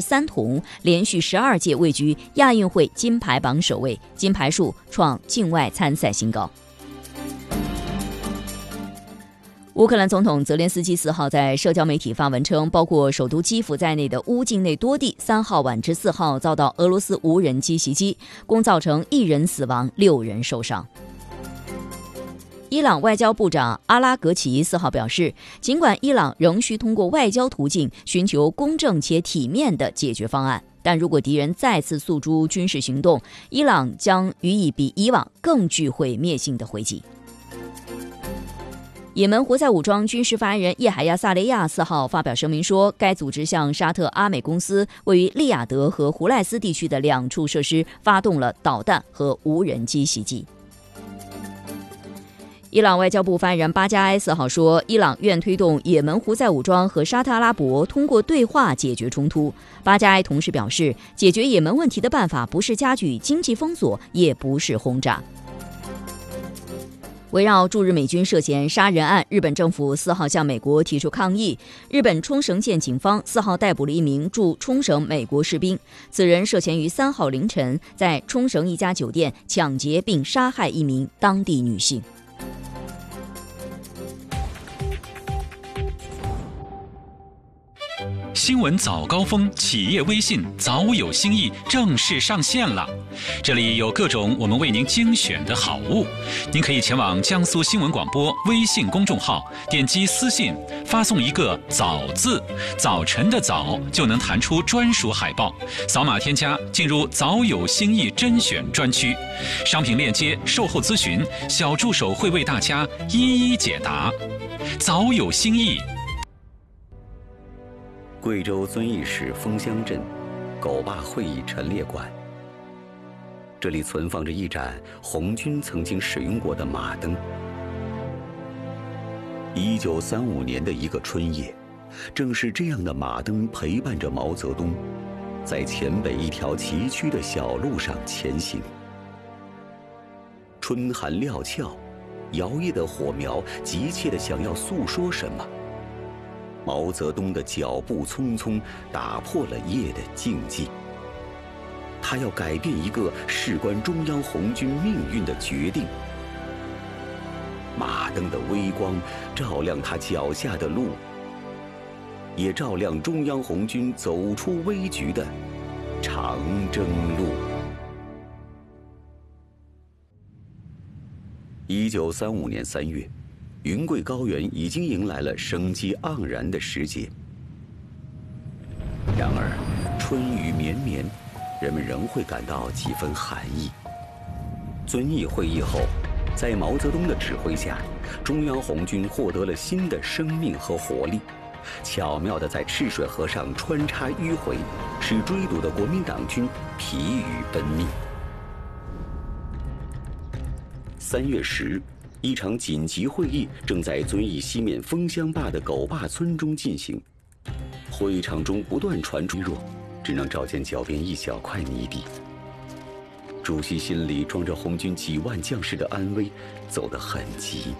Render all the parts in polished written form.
3铜，连续12届位居亚运会金牌榜首位，金牌数创境外参赛新高。乌克兰总统泽连斯基4号在社交媒体发文称，包括首都基辅在内的乌境内多地3号晚至4号遭到俄罗斯无人机袭击，共造成1人死亡，6人受伤。伊朗外交部长阿拉格齐4号表示，尽管伊朗仍需通过外交途径寻求公正且体面的解决方案，但如果敌人再次诉诸军事行动，伊朗将予以比以往更具毁灭性的回击。也门胡塞武装军事发言人叶海亚·萨雷亚4号发表声明说，该组织向沙特阿美公司位于利雅得和胡赖斯地区的2处设施发动了导弹和无人机袭击。伊朗外交部发言人巴加埃4号说，伊朗愿推动也门胡塞武装和沙特阿拉伯通过对话解决冲突。巴加埃同时表示，解决也门问题的办法不是加剧经济封锁，也不是轰炸。围绕驻日美军涉嫌杀人案，日本政府4号向美国提出抗议。日本冲绳县警方4号逮捕了一名驻冲绳美国士兵，此人涉嫌于3号凌晨在冲绳一家酒店抢劫并杀害一名当地女性。 新闻早高峰企业微信早有新意正式上线了，这里有各种我们为您精选的好物，您可以前往江苏新闻广播微信公众号，点击私信发送一个早字，早晨的早就能弹出专属海报，扫码添加进入早有新意甄选专区，商品链接售后咨询，小助手会为大家一一解答。早有新意。 贵州遵义市枫乡镇狗坝会议陈列馆，这里存放着一盏红军曾经使用过的马灯。1935年的一个春夜，正是这样的马灯陪伴着毛泽东，在黔北一条崎岖的小路上前行。春寒料峭，摇曳的火苗急切地想要诉说什么。毛泽东的脚步匆匆，打破了夜的静寂。他要改变一个事关中央红军命运的决定。马灯的微光照亮他脚下的路，也照亮中央红军走出危局的长征路。1935年3月。云贵高原已经迎来了生机盎然的时节，然而春雨绵绵，人们仍会感到几分寒意。遵义会议后，在毛泽东的指挥下，中央红军获得了新的生命和活力，巧妙地在赤水河上穿插迂回，使追堵的国民党军疲于奔命。3月10日。一场紧急会议正在遵义西面枫乡坝的狗坝村中进行，会场中不断传出弱，只能照见脚边一小块泥地。主席心里装着红军几万将士的安危，走得很急。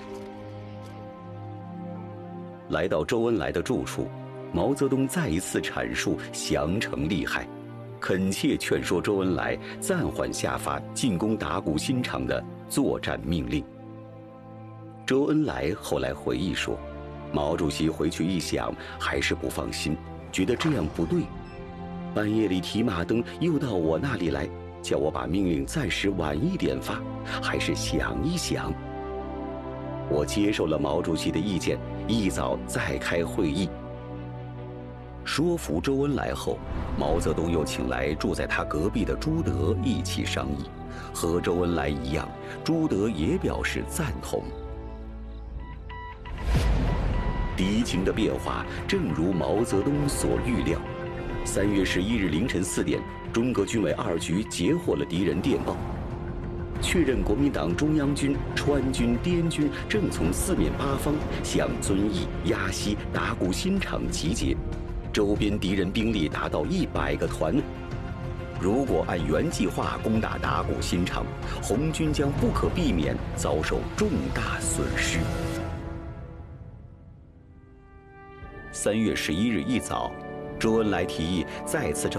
来到周恩来的住处，毛泽东再一次阐述降城利害，恳切劝说周恩来暂缓下发进攻打鼓新场的作战命令。周恩来后来回忆说，毛主席回去一想，还是不放心，觉得这样不对。半夜里提马灯又到我那里来，叫我把命令暂时晚一点发，还是想一想。我接受了毛主席的意见，一早再开会议。说服周恩来后，毛泽东又请来住在他隔壁的朱德一起商议，和周恩来一样，朱德也表示赞同。敌情的变化正如毛泽东所预料。3月11日凌晨4点，中革军委2局截获了敌人电报，确认国民党中央军、川军、滇军正从4面8方向遵义、鸭溪、打鼓新场集结，周边敌人兵力达到100个团。如果按原计划攻打打鼓新场，红军将不可避免遭受重大损失。3月11日一早，周恩来提议再次召